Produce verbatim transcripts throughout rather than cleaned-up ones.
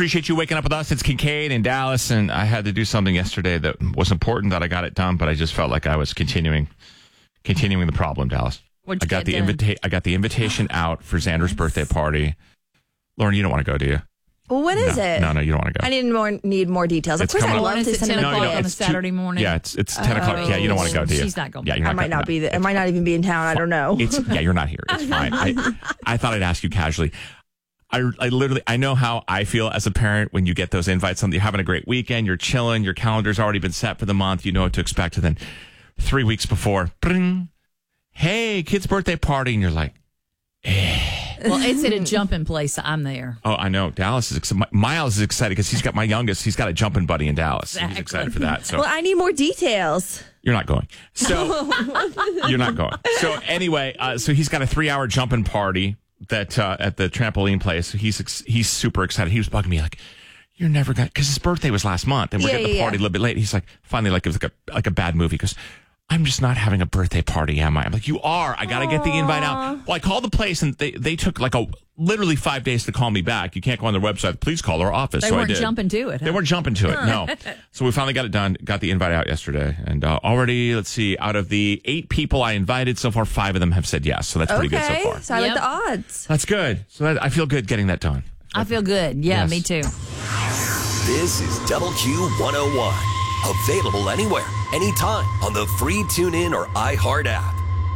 appreciate you waking up with us. It's Kincaid in Dallas, and I had to do something yesterday that was important that I got it done, but I just felt like I was continuing continuing the problem, Dallas. What'd you I got get the done? invita- I got the invitation out for Xander's birthday party. Lauren, you don't want to go, do you? Well, when is no, it? No, no, you don't want to go. I need more need more details. Of It's course, I coming love up. to It's send at him ten a o'clock gift. on a it's two- Saturday morning. Yeah, it's it's ten o'clock. Yeah, you don't want to go, do you? She's not going. Yeah, you're I not might go- not no, be there. I it's- might not even be in town. I don't know. It's yeah, you're not here. It's fine. I I thought I'd ask you casually. I, I literally I know how I feel as a parent when you get those invites. You're having a great weekend. You're chilling. Your calendar's already been set for the month. You know what to expect. And then three weeks before, bring, hey, kid's birthday party, and you're like, Well, it's at a jumping place. I'm there. oh, I know. Dallas is excited. Miles is excited because he's got my youngest. He's got a jumping buddy in Dallas. Exactly. He's excited for that. So Well, I need more details. you're not going. So you're not going. So anyway, uh, so he's got a three hour jumping party that uh, at the trampoline place. He's ex- he's super excited. He was bugging me like, "You're never gonna," because his birthday was last month, and we're Yeah, getting the yeah, party yeah. a little bit late. He's like, finally, like it was like a like a bad movie. He goes, "I'm just not having a birthday party, am I?" I'm like, "You are. I got to get the invite out." Well, I called the place, and they they took like a literally five days to call me back. You can't go on their website. Please call our office. They so I weren't did. jumping to it. Huh? They weren't jumping to it, no. So we finally got it done, got the invite out yesterday. And uh, already, let's see, out of the eight people I invited so far, five of them have said yes. So that's pretty good so Okay, far. so I Yep. like the odds. That's good. So that, I feel good getting that done. I feel good. Yeah, Yes. me too. This is Double Q one oh one. Available anywhere, anytime on the free TuneIn or iHeart app.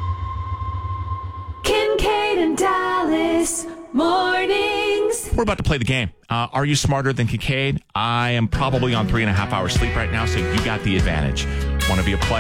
Kincaid and Dallas mornings. We're about to play the game. Uh, are you smarter than Kincaid? I am probably on three and a half hours sleep right now, so you got the advantage. Want to be a player?